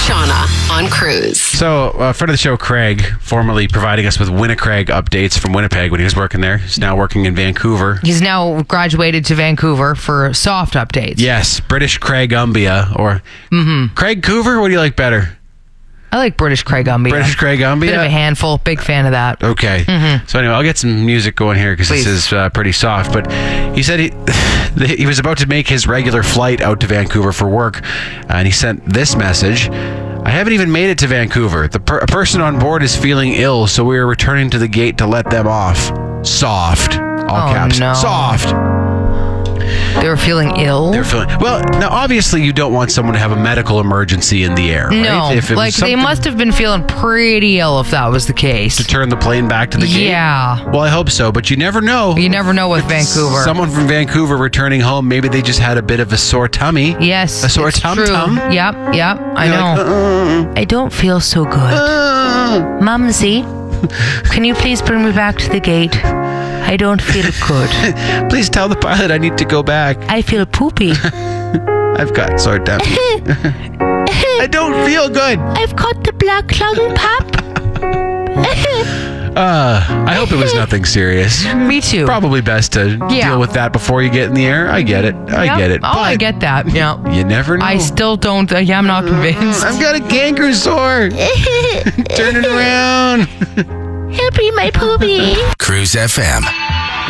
Shauna on Cruise. So, friend of the show, Craig, formerly providing us with Winnipeg updates from Winnipeg when he was working there. He's now working in Vancouver. He's now graduated to Vancouver for soft updates. Yes, British Craig Umbia or Craig Coover. What do you like better? I like British Craig Umbia. British Craig Umbia? Bit of a handful. Big fan of that. Okay. So anyway, I'll get some music going here because this is pretty soft. But he said he was about to make his regular flight out to Vancouver for work, and he sent this message. I haven't even made it to Vancouver. A person on board is feeling ill, so we are returning to the gate to let them off. Soft. All caps. No. Soft. They were feeling ill? Well, now obviously you don't want someone to have a medical emergency in the air, right? No, like they must have been feeling pretty ill if that was the case. To turn the plane back to the gate? Yeah. Well, I hope so, but you never know. You never know with Vancouver. Someone from Vancouver returning home, maybe they just had a bit of a sore tummy. Yes, a sore it's tum true. tum. Yep, I know. Like, I don't feel so good. Mumsy, can you please bring me back to the gate? I don't feel good. Please tell the pilot I need to go back. I feel poopy. I've got sore tummy. I don't feel good. I've got the black lung pap. I hope it was nothing serious. Me too. Probably best to deal with that before you get in the air. I get it. I get it. Oh, I get that. Yeah. You never know. I still don't. I'm not convinced. I've got a canker sore. Turn it around. Help me, my poopy. Cruise FM.